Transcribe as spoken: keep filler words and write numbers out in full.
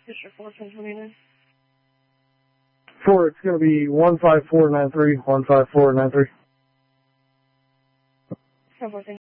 Fisher four, ten twenty-nine. Four, it's going to be one five four nine three, one five four nine three. ten fourteen.